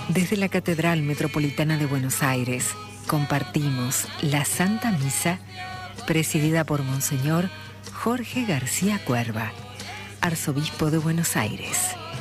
Desde la Catedral Metropolitana de Buenos Aires, compartimos la Santa Misa, presidida por Monseñor Jorge García Cuerva, Arzobispo de Buenos Aires.